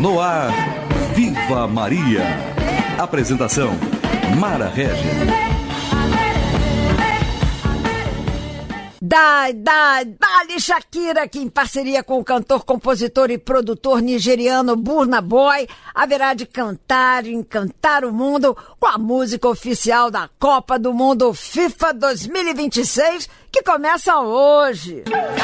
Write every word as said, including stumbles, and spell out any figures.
No ar, Viva Maria. Apresentação, Mara Regis. Dai, dai, dali Shakira, que em parceria com o cantor, compositor e produtor nigeriano Burna Boy, haverá de cantar e encantar o mundo com a música oficial da Copa do Mundo FIFA dois mil e vinte e seis, que começa hoje.